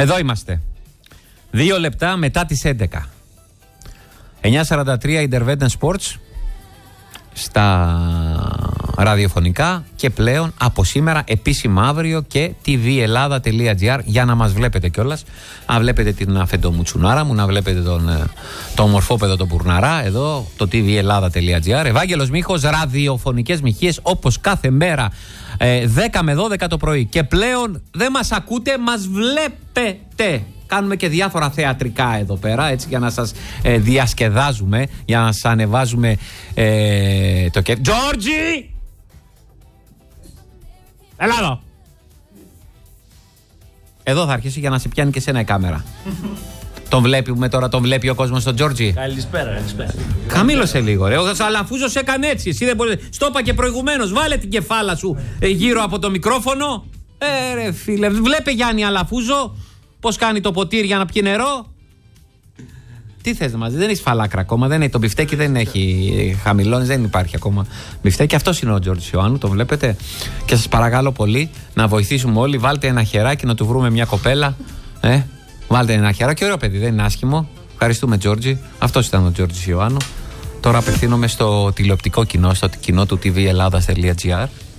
Εδώ είμαστε. 2 λεπτά μετά τις 11. 9:43 Intervention Sports στα ραδιοφωνικά και πλέον από σήμερα επίσημα αύριο και tvellada.gr για να μας βλέπετε κιόλας. Να βλέπετε την αφεντομουτσουνάρα μου, να βλέπετε το ομορφόπεδο τον Πουρναρά εδώ, το tvellada.gr. Ευάγγελος Μίχος, ραδιοφωνικές μοιχείες όπως κάθε μέρα 10 με 12 το πρωί. Και πλέον δεν μας ακούτε, μας βλέπετε. Κάνουμε και διάφορα θεατρικά εδώ πέρα, έτσι, για να σας διασκεδάζουμε, για να σας ανεβάζουμε το κέφι. Τζόρτζι! Έλα εδώ! Εδώ θα αρχίσει για να σε πιάνει και σένα η κάμερα. Τον βλέπουμε τώρα, τον βλέπει ο κόσμος τον Τζόρτζι. Καλησπέρα. Χαμήλωσε λίγο, ρε. Ο Αλαφούζος έκανε έτσι. Εσύ δεν μπορείς. Στο είπα και προηγουμένως. Βάλε την κεφάλα σου γύρω από το μικρόφωνο. Ρε φίλε, βλέπε Γιάννη Αλαφούζο. Πώς κάνει το ποτήρι για να πιει νερό. Τι θες μαζί, δεν έχει φαλάκρα ακόμα. Δεν έχει, το μπιφτέκι δεν έχει χαμηλώνει, δεν υπάρχει ακόμα μπιφτέκι. Αυτός είναι ο Τζόρτζι Ιωάννου, το βλέπετε. Και σας παρακαλώ πολύ να βοηθήσουμε όλοι. Βάλτε ένα χεράκι να του βρούμε μια κοπέλα. Βάλτε ένα χεράκι, ωραίο παιδί, δεν είναι άσχημο. Ευχαριστούμε Τζόρτζι. Αυτός ήταν ο Τζόρτζι Ιωάννου. Τώρα απευθύνομαι στο τηλεοπτικό κοινό, στο κοινό του tvellada.gr.